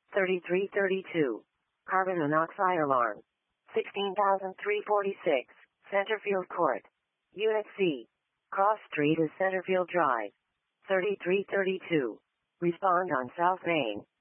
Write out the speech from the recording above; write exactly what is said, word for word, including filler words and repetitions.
thirty-three thirty-two. Carbon monoxide alarm. sixteen thousand three hundred forty-six. Centerfield Court. Unit C. Cross Street is Centerfield Drive. thirty-three thirty-two. Respond on South Main.